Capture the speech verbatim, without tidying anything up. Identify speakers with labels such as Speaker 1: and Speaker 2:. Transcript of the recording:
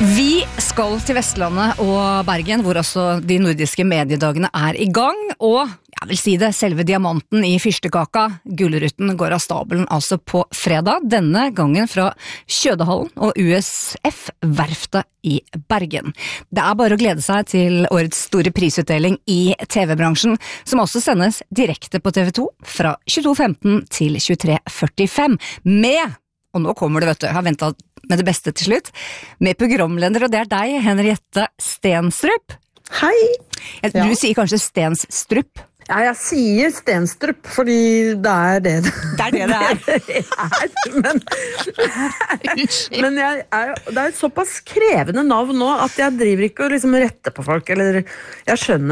Speaker 1: Vi skal til Vestlandet og Bergen, hvor også de nordiske mediedagene er i gang, og jeg vil si det, selve diamanten i fyrstekaka, Gullruten, går av stabelen altså på fredag, denne gangen fra Kjødehallen og U S F-verftet i Bergen. Det er bare å glede seg til årets store prisutdeling i T V-bransjen, som også sendes direkte på T V to fra tjueto femten til tjuetre førtifem, med, og nå kommer det vet du, jeg har ventet med det beste til slutt, med programleder, og det er deg, Henriette Stenstrup.
Speaker 2: Hei!
Speaker 1: Du ja. Sier kanskje Stenstrup?
Speaker 2: Ja, jeg sier Stenstrup, fordi det er det
Speaker 1: det er. Det det er.
Speaker 2: det er men men jeg er, det er et såpass krevende navn nå, at jeg driver ikke og liksom retter på folk, eller jeg skjønner